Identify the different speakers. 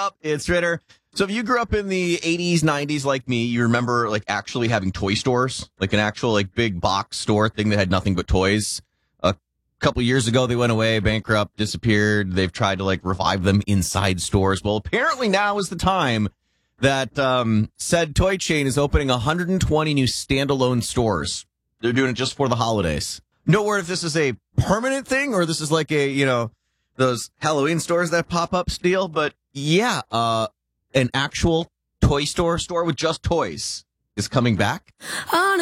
Speaker 1: up? It's Ritter. So if you grew up in the 80s, 90s like me, you remember like actually having toy stores, like an actual like big box store thing that had nothing but toys. A couple years ago, they went away, bankrupt, disappeared. They've tried to like revive them inside stores. Well, apparently now is the time that said toy chain is opening 120 new standalone stores. They're doing it just for the holidays. No word if this is a permanent thing or this is like a, you know, those Halloween stores that pop up deal. But yeah, an actual toy store with just toys is coming back.